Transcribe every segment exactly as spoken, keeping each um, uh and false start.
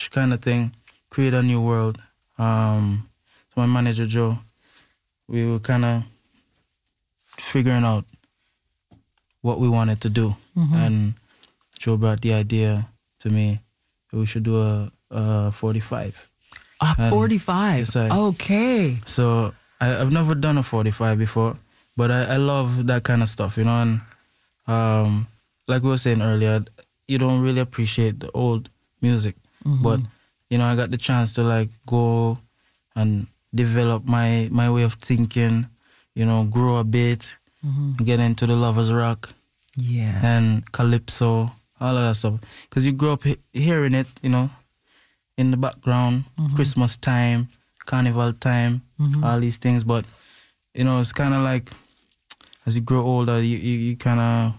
scratch kind of thing, create a new world. Um, so my manager Joe, we were kind of figuring out what we wanted to do, mm-hmm. and Joe brought the idea to me that we should do a, a forty-five. A and forty-five. Yes, I, okay. So I, I've never done a forty-five before, but I, I love that kind of stuff, you know. And um, like we were saying earlier, you don't really appreciate the old music, mm-hmm. but you know, I got the chance to like go and develop my my way of thinking, you know, grow a bit, mm-hmm. get into the lovers rock, yeah, and calypso, all of that stuff. Because you grow up he- hearing it, you know, in the background, mm-hmm. Christmas time, carnival time, mm-hmm. all these things. But you know, it's kind of like as you grow older, you you, you kind of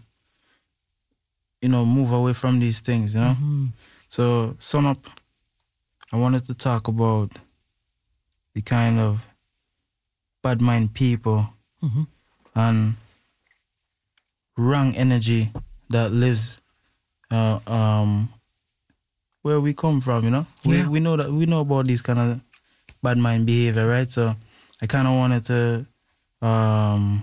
you know move away from these things, you know. Mm-hmm. So sum up, I wanted to talk about the kind of bad mind people mm-hmm. and wrong energy that lives uh, um, where we come from, you know? Yeah. We we know that we know about this kind of bad mind behavior, right? So I kind of wanted to um,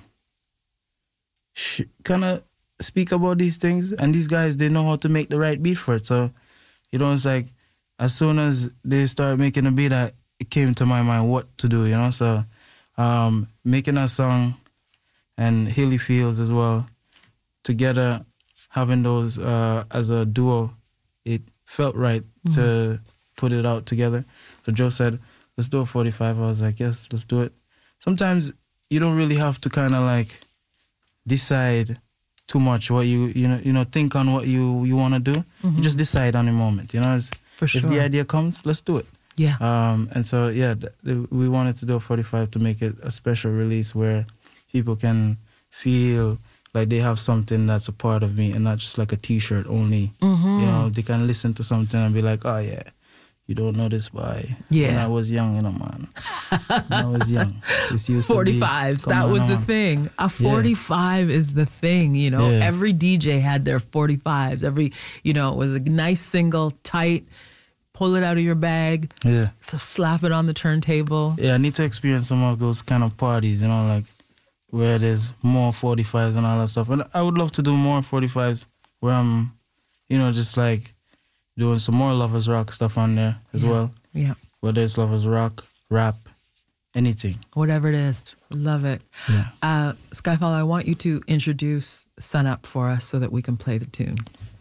sh- kind of speak about these things, and these guys, they know how to make the right beat for it. So, you know, it's like, as soon as they started making a beat, I, it came to my mind what to do, you know? So um, making a song and Hilly Fields as well, together, having those uh, as a duo, it felt right mm-hmm. to put it out together. So Joe said, let's do a forty-five. I was like, yes, let's do it. Sometimes you don't really have to kind of like decide too much what you, you know, you know, think on what you, you want to do. Mm-hmm. You just decide on the moment, you know? It's, For sure. If the idea comes, let's do it. Yeah. Um, and so, yeah, th- th- we wanted to do a forty-five to make it a special release where people can feel like they have something that's a part of me and not just like a T-shirt only. Mm-hmm. You know, they can listen to something and be like, oh, yeah, you don't know this boy. Yeah. When I was young, you know, man. When I was young. This used forty-fives, to be, that was on, the on. thing. A forty-five yeah. is the thing, you know. Yeah. Every D J had their forty-fives. Every, you know, it was a nice single, tight, pull it out of your bag. Yeah. So slap it on the turntable. Yeah, I need to experience some of those kind of parties, you know, like where there's more forty-fives and all that stuff. And I would love to do more forty-fives where I'm, you know, just like doing some more Lovers Rock stuff on there as yeah. well. Yeah. Whether it's Lovers Rock, rap, anything. Whatever it is. Love it. Yeah. Uh, Skyfall, I want you to introduce Sun Up for us so that we can play the tune.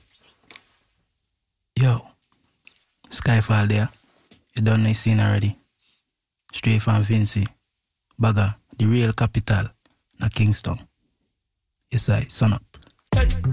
Yo, Skyfall there. You done the scene already. Straight from Vincy. Bagger, the real capital, na Kingston. Yes, I, Sun Up.